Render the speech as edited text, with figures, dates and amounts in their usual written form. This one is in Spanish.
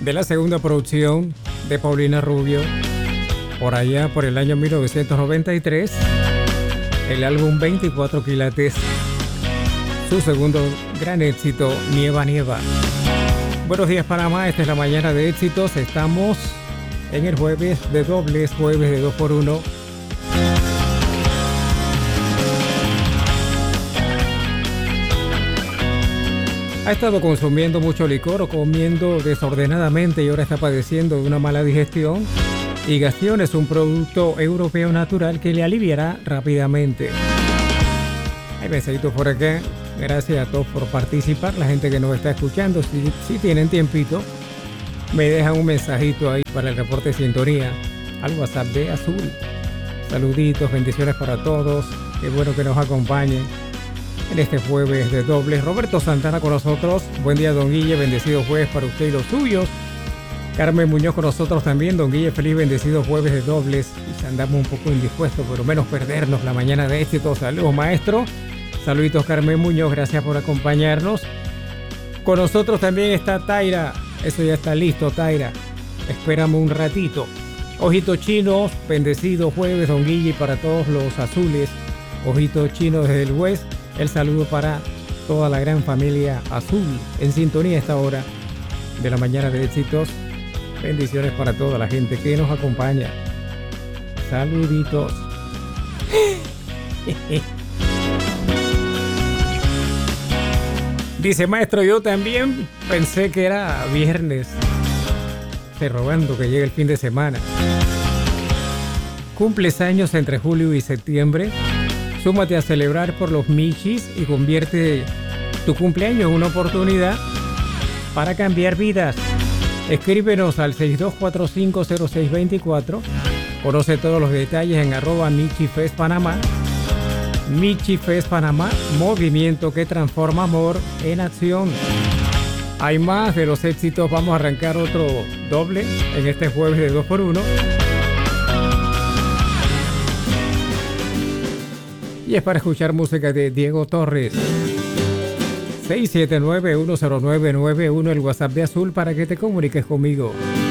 de la segunda producción de Paulina Rubio, por allá por el año 1993, el álbum 24 quilates, su segundo gran éxito, Nieva Nieva. Buenos días Panamá, esta es la mañana de éxitos, estamos en el jueves de dobles, jueves de 2x1. Ha estado consumiendo mucho licor o comiendo desordenadamente y ahora está padeciendo de una mala digestión. Y Gastion es un producto europeo natural que le aliviará rápidamente. Hay mensajitos por acá. Gracias a todos por participar. La gente que nos está escuchando, si tienen tiempito, me dejan un mensajito ahí para el reporte de sintonía al WhatsApp de Azul. Saluditos, bendiciones para todos. Qué bueno que nos acompañen en este jueves de dobles. Roberto Santana con nosotros. Buen día, don Guille. Bendecido jueves para usted y los suyos. Carmen Muñoz con nosotros también. Don Guille, feliz bendecido jueves de dobles. Andamos un poco indispuestos, pero menos perdernos la mañana de éxito. Saludos, maestro. Saluditos, Carmen Muñoz. Gracias por acompañarnos. Con nosotros también está Taira. Eso ya está listo, Taira. Espérame un ratito. Ojitos chinos. Bendecido jueves, don Guille, para todos los azules. Ojitos chinos desde el West. El saludo para toda la gran familia azul en sintonía a esta hora de la mañana de éxitos. Bendiciones para toda la gente que nos acompaña. Saluditos. Dice maestro, yo también pensé que era viernes. Estoy rogando que llegue el fin de semana. Cumples años entre julio y septiembre. Súmate a celebrar por los Michis y convierte tu cumpleaños en una oportunidad para cambiar vidas. Escríbenos al 62450624. Conoce todos los detalles en @MichiFestPanamá. MichiFestPanamá, movimiento que transforma amor en acción. Hay más de los éxitos. Vamos a arrancar otro doble en este jueves de 2x1. Y es para escuchar música de Diego Torres. 679-10991, el WhatsApp de Azul para que te comuniques conmigo.